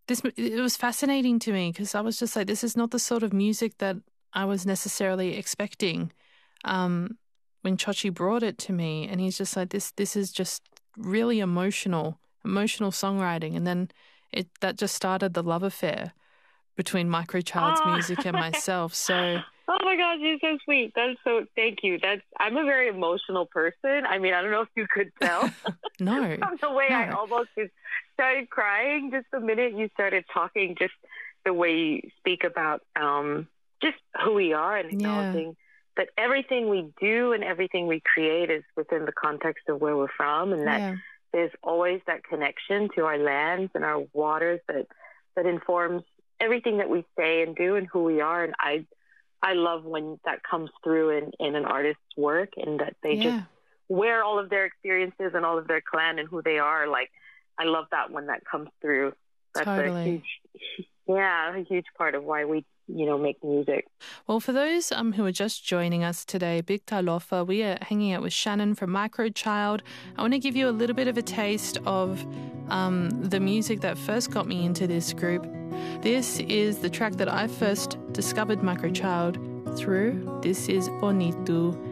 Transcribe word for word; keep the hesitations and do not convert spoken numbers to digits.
this it was fascinating to me because I was just like, this is not the sort of music that I was necessarily expecting um, when Chochi brought it to me. And he's just like, this this is just really emotional, emotional songwriting. And then it that just started the love affair between Microchild's oh. music and myself. So, oh my gosh, you're so sweet. That's so. Thank you. That's. I'm a very emotional person. I mean, I don't know if you could tell. no. From the way no. I almost just started crying just the minute you started talking. Just the way you speak about um, just who we are and acknowledging yeah. that everything we do and everything we create is within the context of where we're from, and that yeah. there's always that connection to our lands and our waters that that informs everything that we say and do and who we are. And I I love when that comes through in, in an artist's work, and that they yeah. just wear all of their experiences and all of their clan and who they are. Like, I love that when that comes through. That's totally. a huge, yeah, a huge part of why we, you know, make music. Well, for those um, who are just joining us today, Big Talofa, we are hanging out with Shannon from Microchild. I want to give you a little bit of a taste of um, the music that first got me into this group. This is the track that I first discovered Microchild through. This is Bonitu.